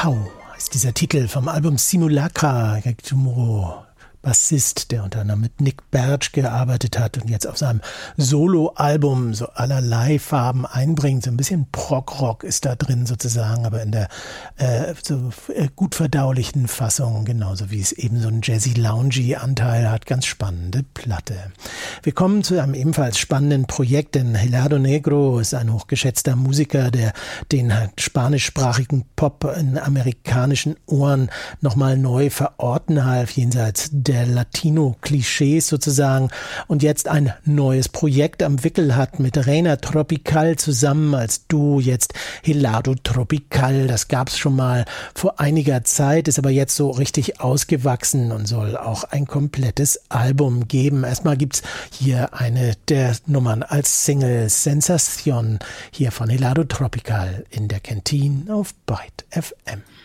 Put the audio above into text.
Tau ist dieser Titel vom Album Simulacra. Tomorrow, Bassist, der unter anderem mit Nick Bertsch gearbeitet hat und jetzt auf seinem Solo-Album so allerlei Farben einbringt. So ein bisschen Prog-Rock ist da drin sozusagen, aber in der gut verdaulichen Fassung, genauso wie es eben so einen Jazzy-Loungy-Anteil hat. Ganz spannende Platte. Wir kommen zu einem ebenfalls spannenden Projekt, denn Helado Negro ist ein hochgeschätzter Musiker, der den spanischsprachigen Pop in amerikanischen Ohren nochmal neu verorten half, jenseits der Latino-Klischees sozusagen, und jetzt ein neues Projekt am Wickel hat mit Reina Tropical zusammen als Duo, jetzt Helado Tropical. Das gab's schon mal vor einiger Zeit, ist aber jetzt so richtig ausgewachsen und soll auch ein komplettes Album geben. Erstmal gibt's hier eine der Nummern als Single, Sensación, hier von Helado Tropical in der Kantine auf Byte FM.